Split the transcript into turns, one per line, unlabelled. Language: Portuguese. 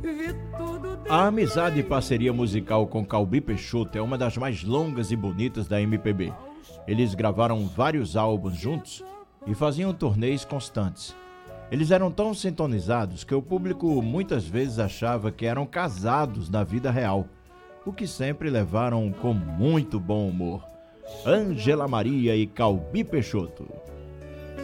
A amizade e parceria musical com Calbi Peixoto é uma das mais longas e bonitas da MPB. Eles gravaram vários álbuns juntos e faziam turnês constantes. Eles eram tão sintonizados que o público muitas vezes achava que eram casados na vida real, o que sempre levaram com muito bom humor. Ângela Maria e Calbi Peixoto.